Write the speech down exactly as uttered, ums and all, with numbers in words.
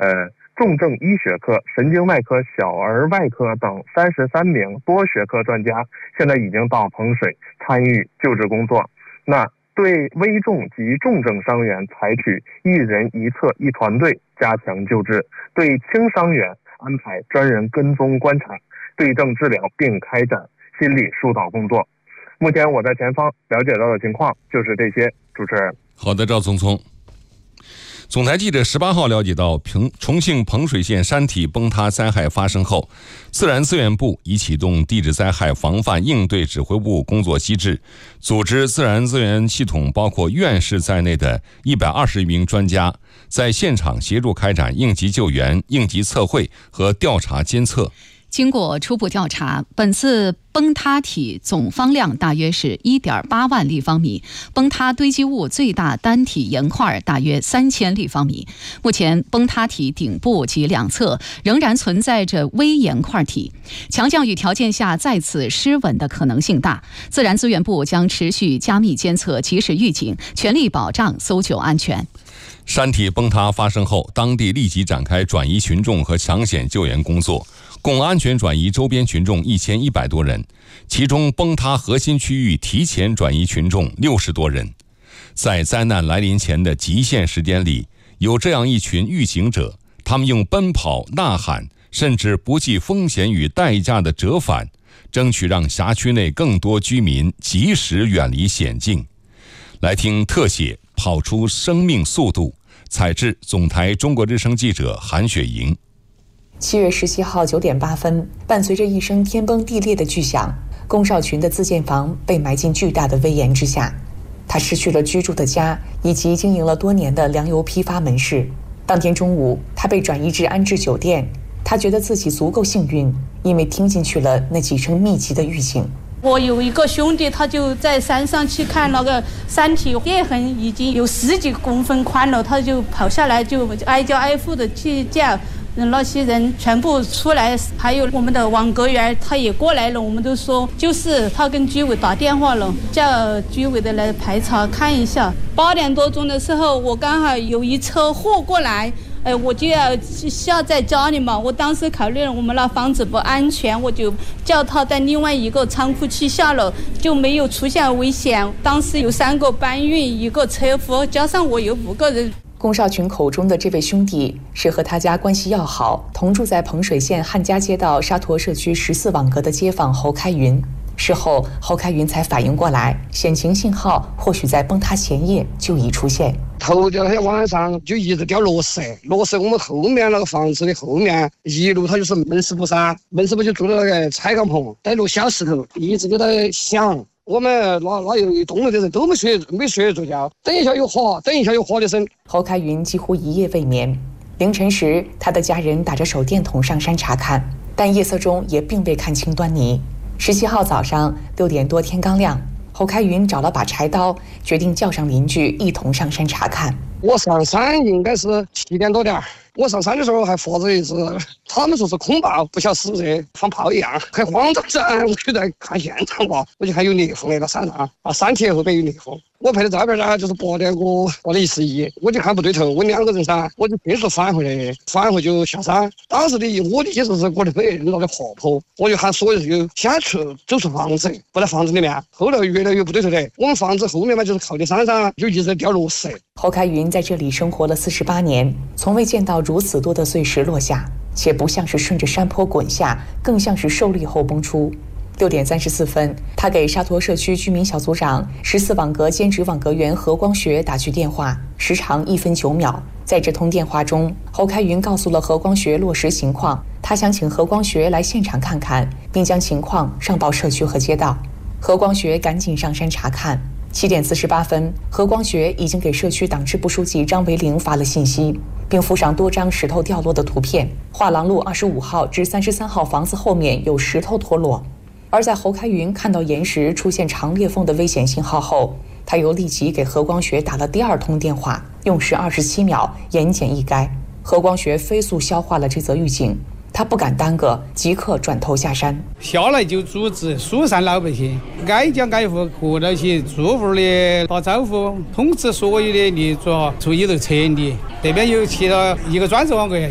呃，重症医学科、神经外科、小儿外科等三十三名多学科专家，现在已经到彭水参与救治工作。那对危重及重症伤员采取一人一侧一团队加强救治，对轻伤员安排专人跟踪观察，对症治疗，并开展心理疏导工作。目前我在前方了解到的情况就是这些，主持人。 好的，赵聪聪。总台记者十八号了解到，重庆彭水县山体崩塌灾害发生后，自然资源部已启动地质灾害防范应对指挥部工作机制，组织自然资源系统包括院士在内的一百二十余名专家，在现场协助开展应急救援、应急测绘和调查监测。 经过初步调查，本次崩塌体总方量大约是 一点八万立方米，崩塌堆积物最大单体岩块大约三千立方米。目前崩塌体顶部及两侧仍然存在着微岩块体，强降雨条件下再次失稳的可能性大。自然资源部将持续加密监测，及时预警，全力保障搜救安全。 山体崩塌发生后，当地立即展开转移群众和抢险救援工作，共安全转移周边群众一千一百多人，其中崩塌核心区域提前转移群众六十多人。在灾难来临前的极限时间里，有这样一群预警者，他们用奔跑、呐喊，甚至不计风险与代价的折返，争取让辖区内更多居民及时远离险境。来听特写《跑出生命速度》，采制总台中国之声记者韩雪莹。 七月十七号九点八分，伴随着一声天崩地裂的巨响，龚少群的自建房被埋进巨大的危岩之下。他失去了居住的家以及经营了多年的粮油批发门市。当天中午，他被转移至安置酒店。他觉得自己足够幸运，因为听进去了那几声密集的预警。 我有一个兄弟，他就在山上去看那个山体裂痕已经有十几公分宽了，他就跑下来，就挨家挨户的去叫那些人全部出来，还有我们的网格员他也过来了。我们都说就是他跟居委打电话了，叫居委的来排查看一下。八点多钟的时候，我刚好有一车货过来，哎，我就要下在家里嘛。我当时考虑了我们那房子不安全，我就叫他在另外一个仓库去下了，就没有出现危险。当时有三个搬运，一个车夫，加上我有五个人。 龚少群口中的这位兄弟是和他家关系要好，同住在彭水县汉家街道沙陀社区十四网格的街坊侯开云。事后，侯开云才反应过来，险情信号或许在崩塌前夜就已出现。 头第二天晚上就一直掉落石，落石我们后面那个房子的后面一路它就是门市部噻，门市部就住的那个拆钢棚，带落小石头，一直就在响。我们那那有东楼的人都没睡没睡着觉，等一下又滑，等一下又滑的声。 侯开云几乎一夜未眠。凌晨时，他的家人打着手电筒上山查看，但夜色中也并未看清端倪。十七号早上六点多，天刚亮，侯开云找了把柴刀，决定叫上邻居一同上山查看。 我上山应该是七点多点，我上山的时候还发着一只，他们说是空炮，不晓得是不是放炮一样，很慌张噻。我就在看现场吧，我就看有裂缝那个山上啊，山体后边有裂缝。我拍的照片呢，就是拔两个拔了一十一，我就看不对头，问两个人噻，我就迅速返回来，返回就下山。当时的我的意思是我的被人拿来爬坡，我就喊所有人就先出走出房子，不在房子里面。后来越来越不对头的，我们房子后面嘛就是靠的山上，就一直在掉落石。 侯开云在这里生活了四十八年，从未见到如此多的碎石落下，且不像是顺着山坡滚下，更像是受力后崩出。六点三十四分，他给沙陀社区居民小组长、十四网格兼职网格员何光学打去电话，时长一分九秒。在这通电话中，侯开云告诉了何光学落实情况，他想请何光学来现场看看，并将情况上报社区和街道。何光学赶紧上山查看。七点四十八分，何光学已经给社区党支部书记张维玲发了信息，并附上多张石头掉落的图片。画廊路二十五号至三十三号房子后面有石头脱落。而在侯开云看到岩石出现长裂缝的危险信号后，他又立即给何光学打了第二通电话，用时二十七秒，言简意赅。何光学飞速消化了这则预警，他不敢耽搁，即刻转头下山。 下来就组织疏散老百姓，挨家挨户合到起，住户的打招呼，通知所有的业主注意头撤离。这边有起了一个专职网格员。